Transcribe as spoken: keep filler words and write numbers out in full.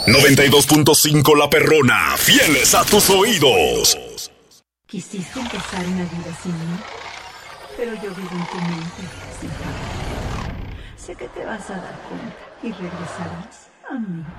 noventa y dos punto cinco La Perrona, fieles a tus oídos. Quisiste empezar una vida sin mí, pero yo vivo en tu mente, sin parar. Sé que te vas a dar cuenta y regresarás a mí.